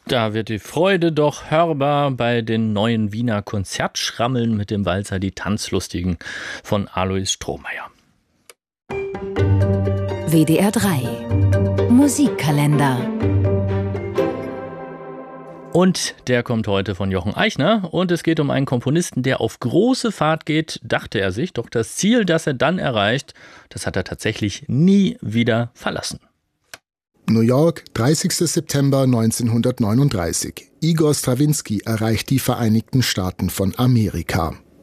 Da wird die Freude doch hörbar bei den neuen Wiener Konzertschrammeln mit dem Walzer Die Tanzlustigen von Alois Strohmeier. WDR 3 Musikkalender. Und der kommt heute von Jochen Eichner und es geht um einen Komponisten, der auf große Fahrt geht, dachte er sich, doch das Ziel, das er dann erreicht, das hat er tatsächlich nie wieder verlassen. New York, 30. September 1939. Igor Strawinski erreicht die Vereinigten Staaten von Amerika.